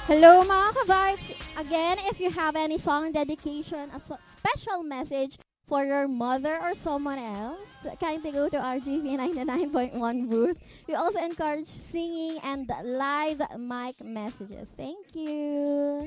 Hello mga ka-vibes! Again, if you have any song dedication, a special message for your mother or someone else, kindly go to RGV 99.1 booth. We also encourage singing and live mic messages. Thank you!